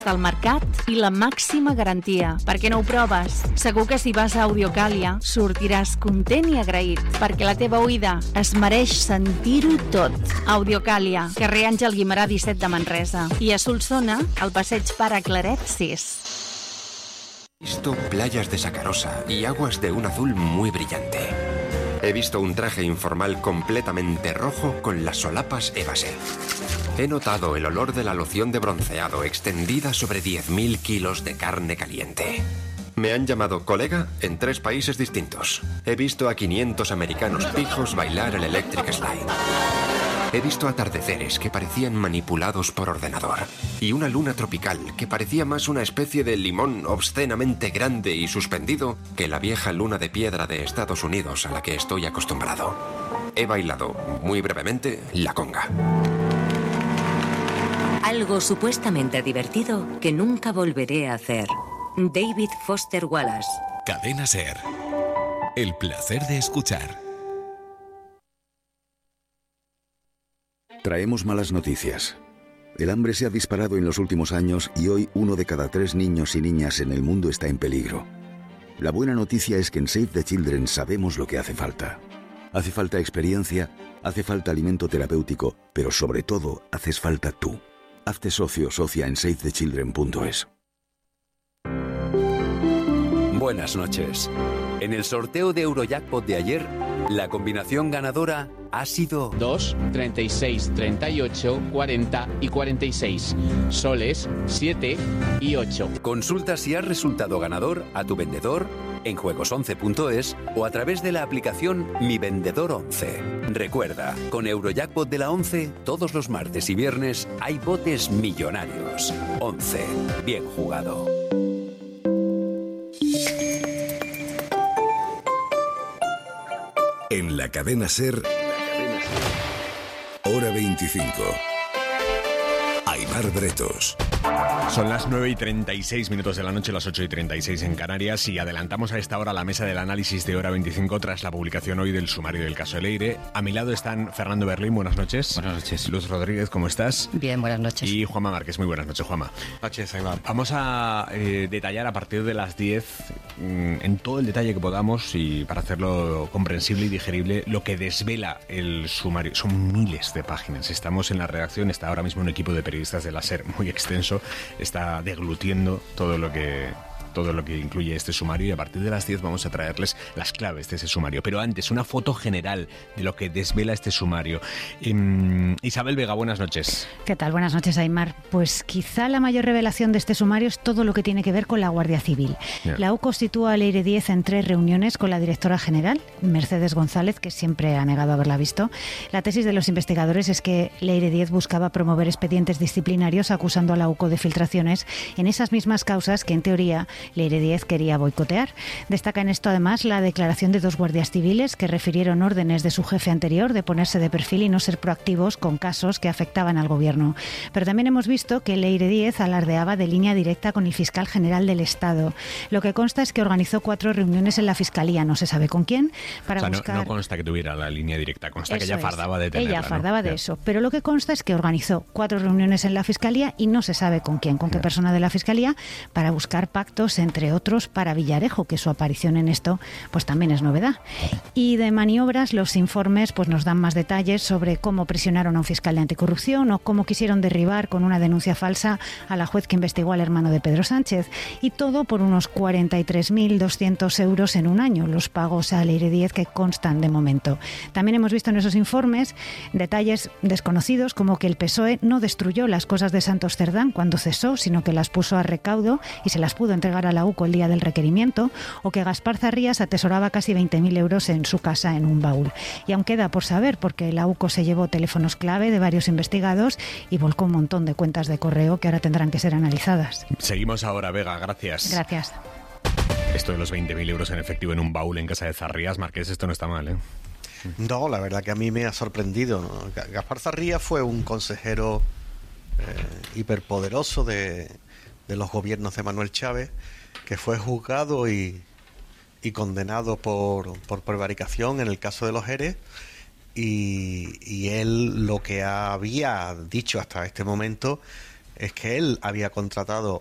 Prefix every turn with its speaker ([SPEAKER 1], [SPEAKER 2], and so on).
[SPEAKER 1] del mercat i la màxima garantia. Per què no ho proves? Segur que si vas a Audiocàlia sortiràs content i agraït, perquè la teva oïda es mereix sentir-ho tot. Audiocàlia, carrer Àngel Guimerà 17 de Manresa, i a Solsona, al passeig Pare Claret 6.
[SPEAKER 2] He visto playas de sacarosa y aguas de un azul muy brillante. He visto un traje informal completamente rojo con las solapas Evasel. He notado el olor de la loción de bronceado extendida sobre 10.000 kilos de carne caliente. Me han llamado colega en 3 países distintos. He visto a 500 americanos pijos bailar el electric slide. He visto atardeceres que parecían manipulados por ordenador y una luna tropical que parecía más una especie de limón obscenamente grande y suspendido que la vieja luna de piedra de Estados Unidos a la que estoy acostumbrado. He bailado, muy brevemente, la conga.
[SPEAKER 3] Algo supuestamente divertido que nunca volveré a hacer. David Foster Wallace.
[SPEAKER 4] Cadena SER. El placer de escuchar.
[SPEAKER 5] Traemos malas noticias. El hambre se ha disparado en los últimos años y hoy 1 de cada 3 niños y niñas en el mundo está en peligro. La buena noticia es que en Save the Children sabemos lo que hace falta. Hace falta experiencia, hace falta alimento terapéutico, pero sobre todo haces falta tú. Hazte socio o socia en savethechildren.es.
[SPEAKER 6] Buenas noches. En el sorteo de Eurojackpot de ayer, la combinación ganadora ha sido
[SPEAKER 7] 2, 36, 38, 40 y 46. Soles, 7 y 8.
[SPEAKER 6] Consulta si has resultado ganador a tu vendedor en juegos11.es o a través de la aplicación Mi Vendedor 11. Recuerda, con Eurojackpot de la 11, todos los martes y viernes hay botes millonarios. 11. Bien jugado.
[SPEAKER 4] En la cadena SER, Hora 25. Aimar Bretos.
[SPEAKER 8] Son las 9:36 de la noche, las 8:36 en Canarias, y adelantamos a esta hora la mesa del análisis de Hora 25 tras la publicación hoy del sumario del caso Leire. A mi lado están Fernando Berlín, buenas noches.
[SPEAKER 9] Buenas noches.
[SPEAKER 8] Luz Rodríguez, ¿cómo estás?
[SPEAKER 9] Bien, buenas noches.
[SPEAKER 8] Y Juanma Márquez, muy buenas noches, Juanma.
[SPEAKER 10] Noches, Aimar.
[SPEAKER 8] Vamos a detallar a partir de las 10, en todo el detalle que podamos y para hacerlo comprensible y digerible, lo que desvela el sumario. Son miles de páginas. Estamos en la redacción, está ahora mismo un equipo de periodistas de la SER muy extenso, está deglutiendo todo lo que incluye este sumario, y a partir de las 10 vamos a traerles las claves de ese sumario. Pero antes, una foto general de lo que desvela este sumario. Isabel Vega, buenas noches.
[SPEAKER 11] ¿Qué tal? Buenas noches, Aimar. Pues quizá la mayor revelación de este sumario es todo lo que tiene que ver con la Guardia Civil. Yeah. La UCO sitúa a Leire Díez en 3 reuniones con la directora general, Mercedes González, que siempre ha negado haberla visto. La tesis de los investigadores es que Leire Díez buscaba promover expedientes disciplinarios acusando a la UCO de filtraciones en esas mismas causas que, en teoría, Leire Díez quería boicotear. Destaca en esto además la declaración de 2 guardias civiles que refirieron órdenes de su jefe anterior de ponerse de perfil y no ser proactivos con casos que afectaban al gobierno. Pero también hemos visto que Leire Díez alardeaba de línea directa con el fiscal general del Estado. Lo que consta es que organizó 4 reuniones en la fiscalía, no se sabe con quién, para buscar...
[SPEAKER 8] No consta que tuviera la línea directa, consta que ella fardaba de tenerla.
[SPEAKER 11] Ella fardaba de eso, pero lo que consta es que organizó 4 reuniones en la fiscalía y no se sabe con quién, con qué persona de la fiscalía, para buscar pactos, entre otros, para Villarejo, que su aparición en esto pues también es novedad. Y de maniobras, los informes pues nos dan más detalles sobre cómo presionaron a un fiscal de anticorrupción o cómo quisieron derribar con una denuncia falsa a la juez que investigó al hermano de Pedro Sánchez. Y todo por unos 43.200 euros en un año, los pagos a Leire Díez que constan de momento. También hemos visto en esos informes detalles desconocidos, como que el PSOE no destruyó las cosas de Santos Cerdán cuando cesó, sino que las puso a recaudo y se las pudo entregar a la UCO el día del requerimiento, o que Gaspar Zarrías atesoraba casi 20.000 euros en su casa en un baúl. Y aún queda por saber, porque la UCO se llevó teléfonos clave de varios investigados y volcó un montón de cuentas de correo que ahora tendrán que ser analizadas.
[SPEAKER 8] Seguimos ahora, Vega, gracias.
[SPEAKER 11] Gracias.
[SPEAKER 8] Esto de los 20.000 euros en efectivo en un baúl en casa de Zarrías, Marqués, esto no está mal, ¿eh?
[SPEAKER 10] No, la verdad que a mí me ha sorprendido, ¿no? Gaspar Zarrías fue un consejero hiperpoderoso de los gobiernos de Manuel Chávez, que fue juzgado y condenado por prevaricación en el caso de los ERE, y él lo que había dicho hasta este momento es que él había contratado